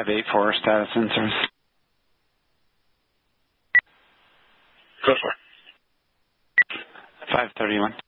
584 status in service. Go for it. 531.